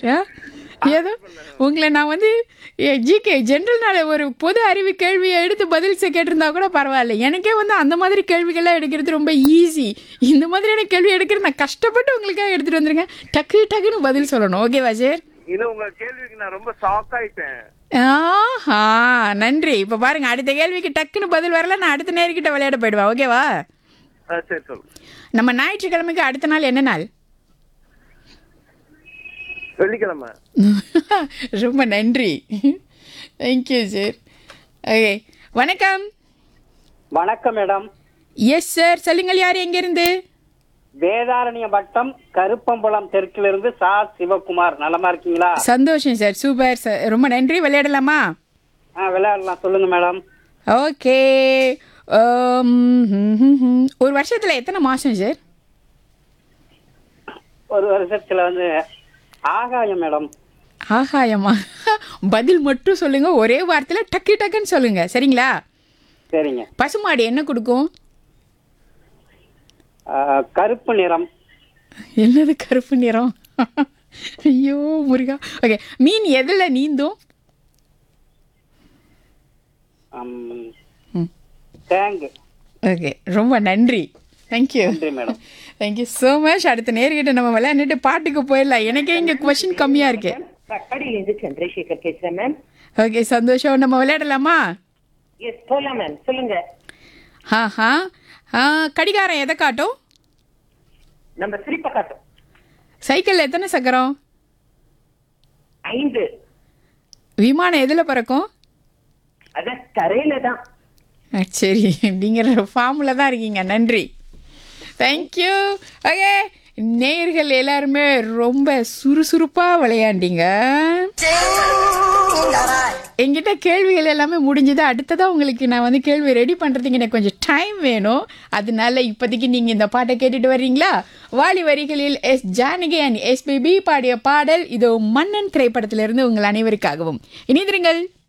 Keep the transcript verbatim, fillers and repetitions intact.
வாஜர். ஆ ஏதோ உங்களை நான் வந்து ஜிகே ஜென்ரல்னால ஒரு பொது அறிவு கேள்வியை எடுத்து பதில் செ- கேட்டிருந்தா கூட பரவாயில்ல. எனக்கே வந்து அந்த மாதிரி கேள்விகள்லாம் எடுக்கிறது ரொம்ப ஈஸி. இந்த மாதிரியான கேள்வி எடுக்கிறது நான் கஷ்டப்பட்டு உங்களுக்காக எடுத்துகிட்டு வந்துருங்க. டக்கு டக்குன்னு பதில் சொல்லணும். ஓகே வாஜர். இது உங்க கேள்விக்கு நான் ரொம்ப ஷாக் ஆயிட்டேன். ஆஹா நன்றி. இப்போ பாருங்க, அடுத்த கேள்விக்கு டக்குன்னு பதில் வரல, நான் அடுத்த நேர்கிட்ட விளையாட போயிடுவேன். ஓகேவா? ஆ, சரி சொல்லு. நம்ம ஞாயிற்றுக்கிழமைக்கு அடுத்த நாள் என்ன நாள்? வெள்ளிக்கிழமை. ரொம்ப நன்றி. Thank you sir. ஓகே வணக்கம். வணக்கம் மேடம். எஸ் சார், சொல்லுங்கள். யார் எங்கேருந்து? வேதாரண்ய வட்டம் கருப்பம்பலம் தெற்கிலிருந்து சா சிவகுமார். நலமா இருக்கீங்களா? சந்தோஷம் சார், சூப்பர் சார், ரொம்ப நன்றி. விளையாடலாமா? ஆ விளையாடலாம், சொல்லுங்க மேடம். ஓகே. ஒரு வருஷத்தில் எத்தனை மாதம் சார்? ஒரு வருஷத்துல வந்து ஆகாயம் மேடம். ஆகாயமா? பதில் மட்டும் சொல்லுங்க, ஒரே வார்த்தையில் டக்கு டக்குன்னு சொல்லுங்க, சரிங்களா? சரிங்க. பசுமாடு என்ன கொடுக்கும்? ஆ, கருப்பு நிறம். என்னது கருப்பு நிறம்? ஐயோ முருகா. ஓகே, மீன் எதில் நீந்தும்? ம், ம். தேங்கு. ஓகே, ரொம்ப நன்றி. தேங்க்யூ. நன்றி மேடம். Thank you so much. அடுத்த நேர்கிட்ட நம்ம விளையாண்டுட்டு பாட்டுக்கு போயிடலாம். எனக்கே இங்கே கொஷின் கம்மியாக இருக்கு. கடியிலிருந்து சந்திரசேகர் பேசுறேன் மேம். ஓகே சந்தோஷம். நம்ம விளையாடலாமா? எஸ் போலாம் மேம், சொல்லுங்க. ஆஹா ஆ கடிகாரம் எதை காட்டும்? நம்ம சிரிப்பை காட்டும். சைக்கிள் எத்தனை சக்கரம்? ஐந்து. விமானம் எதில் பறக்கும்? அத தரையில தான். ஆ, சரி, அப்படிங்கிற ஃபார்மில் தான் இருக்கீங்க. நன்றி. தேங்க்யூ. ஓகே, நேயர்கள் எல்லாருமே ரொம்ப சுறுசுறுப்பாக விளையாண்டீங்க. என்கிட்ட கேள்விகள் எல்லாமே முடிஞ்சது. அடுத்ததாக உங்களுக்கு நான் வந்து கேள்வி ரெடி பண்ணுறதுக்கு எனக்கு கொஞ்சம் டைம் வேணும். அதனால இப்போதைக்கு நீங்கள் இந்த பாட்டை கேட்டுட்டு வர்றீங்களா? வாலி வரிகளில் எஸ் ஜானகி அண்ட் எஸ்பிபி பாடிய பாடல் இதோ மன்னன் திரைப்படத்திலிருந்து உங்கள் அனைவருக்காகவும் இணைந்திருங்கள்.